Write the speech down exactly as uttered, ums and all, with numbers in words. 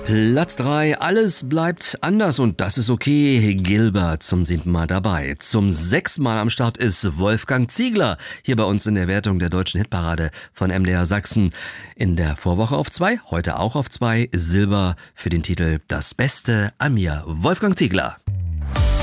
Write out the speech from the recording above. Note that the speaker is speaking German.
Platz drei, alles bleibt anders und das ist okay. Gilbert zum siebten Mal dabei. Zum sechsten Mal am Start ist Wolfgang Ziegler, hier bei uns in der Wertung der deutschen Hitparade von M D R Sachsen. In der Vorwoche auf zwei, heute auch auf zwei, Silber für den Titel Das Beste an mir. Wolfgang Ziegler.